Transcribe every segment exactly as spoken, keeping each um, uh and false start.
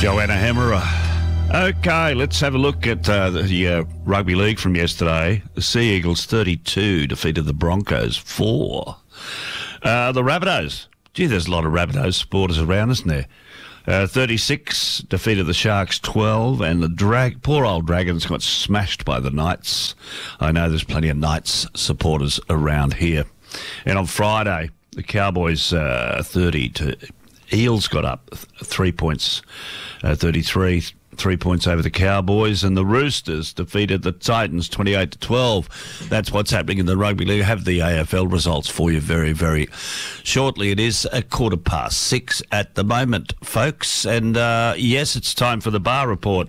Joanna Hammerer. Okay, let's have a look at uh, the uh, rugby league from yesterday. The Sea Eagles thirty-two defeated the Broncos four. Uh, the Rabbitohs. Gee, there's a lot of Rabbitohs supporters around, isn't there? Uh, thirty-six defeated the Sharks twelve, and the drag poor old Dragons got smashed by the Knights. I know there's plenty of Knights supporters around here. And on Friday, the Cowboys uh, thirty to Eels got up th- three points, uh, thirty-three, three points over the Cowboys, and the Roosters defeated the Titans twenty-eight to twelve. That's what's happening in the rugby league. I have the A F L results for you very, very shortly. It is a quarter past six at the moment, folks, and uh, yes, it's time for the bar report.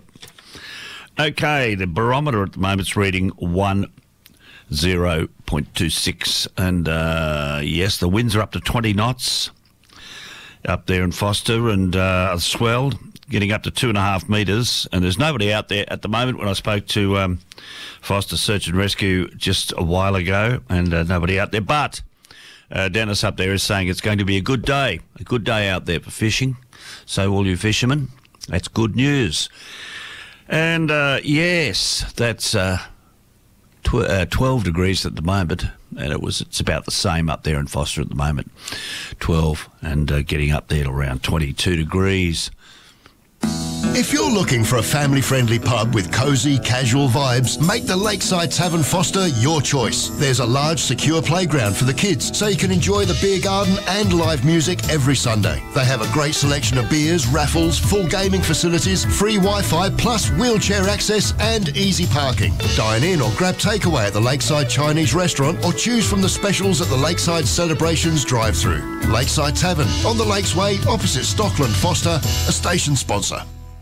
Okay, the barometer at the moment's reading one. zero point two six, and uh, yes, the winds are up to twenty knots up there in Foster, and uh, swelled, getting up to two and a half metres, and there's nobody out there at the moment. When I spoke to um, Foster Search and Rescue just a while ago, and uh, nobody out there, but uh, Dennis up there is saying it's going to be a good day, a good day out there for fishing. So all you fishermen, that's good news. And uh, yes, that's uh, tw- uh, twelve degrees at the moment, and it was it's about the same up there in Foster at the moment, twelve, and uh, getting up there to around twenty-two degrees. If you're looking for a family-friendly pub with cosy, casual vibes, make the Lakeside Tavern Foster your choice. There's a large, secure playground for the kids, so you can enjoy the beer garden and live music every Sunday. They have a great selection of beers, raffles, full gaming facilities, free Wi-Fi, plus wheelchair access and easy parking. Dine in or grab takeaway at the Lakeside Chinese restaurant, or choose from the specials at the Lakeside Celebrations drive-through. Lakeside Tavern, on the Lakes Way, opposite Stockland Foster, a station sponsor.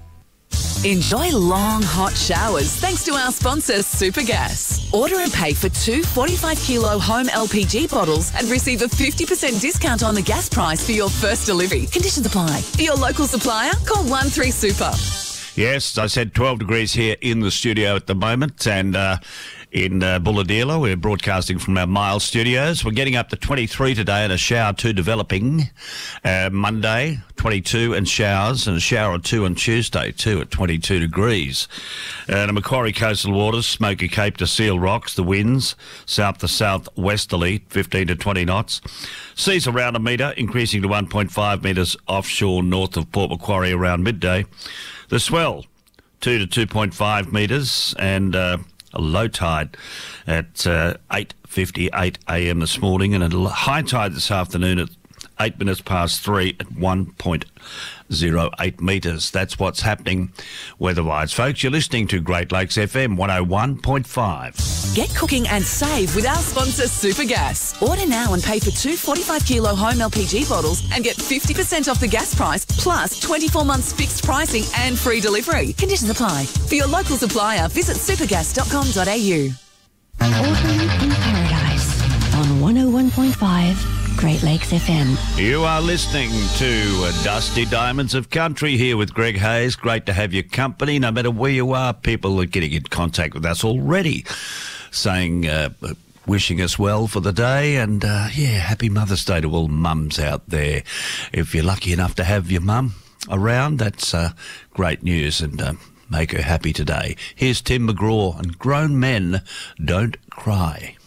Enjoy long, hot showers thanks to our sponsor, Supergas. Order and pay for two forty-five kilo home L P G bottles and receive a fifty percent discount on the gas price for your first delivery. Conditions apply. For your local supplier, call one three super. Yes, I said twelve degrees here in the studio at the moment, and uh, in uh, Bulahdelah, we're broadcasting from our Miles studios. We're getting up to twenty-three today, and a shower two developing. Uh, Monday, twenty-two, and showers, and a shower or two on Tuesday, too, at twenty-two degrees. Uh, the Macquarie coastal waters, Smoky Cape to Seal Rocks, the winds, south to southwesterly, fifteen to twenty knots. Seas around a metre, increasing to one point five metres offshore north of Port Macquarie around midday. The swell, two to two point five metres, and uh, a low tide at uh, eight fifty-eight a m this morning, and a high tide this afternoon at eight minutes past three at one point oh eight metres. That's what's happening weather-wise. Folks, you're listening to Great Lakes F M one oh one point five. Get cooking and save with our sponsor, Supergas. Order now and pay for two forty-five kilo home L P G bottles and get fifty percent off the gas price, plus twenty-four months fixed pricing and free delivery. Conditions apply. For your local supplier, visit supergas dot com dot a u. Autumn in Paradise on one oh one point five Great Lakes F M. You are listening to uh, Dusty Diamonds of Country here with Greg Hayes. Great to have your company. No matter where you are, people are getting in contact with us already, saying, uh, wishing us well for the day. And, uh, yeah, happy Mother's Day to all mums out there. If you're lucky enough to have your mum around, that's uh, great news, and uh, make her happy today. Here's Tim McGraw and Grown Men Don't Cry.